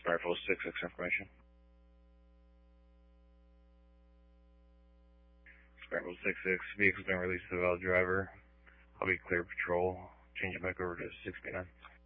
Rifle 6X information. Rifle 6X, vehicle's been released to the valid driver. I'll be clear patrol. Change it back over to 6B9.